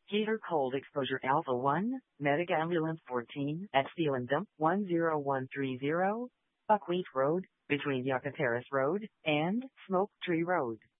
Heater Cold Exposure Alpha 1, Medic Ambulance 14, at Steel and Dump 10130, Buckwheat Road, between Yucca Terrace Road and Smoke Tree Road.